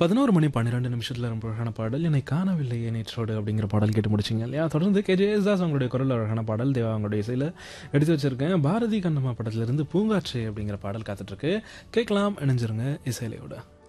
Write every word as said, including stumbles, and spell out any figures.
பதினொன்று மணி பன்னிரண்டு நிமிஷத்துல ரொம்ப அழகான பாடல். என்னை காணவில்லையே நேற்றோடு அப்படிங்கிற பாடல் கேட்டு முடிச்சிங்க இல்லையா? தொடர்ந்து கே ஜே யேசுதாஸ் அவங்களுடைய குரல் அழகான பாடல், தேவா அவங்களுடைய இசையில் எடுத்து வச்சிருக்கேன். பாரதி கண்ணம்மா படத்திலிருந்து பூங்காற்றே அப்படிங்கிற பாடல் காத்துட்ருக்கு. கேட்கலாம், இணைஞ்சிருங்க இசையிலையோட.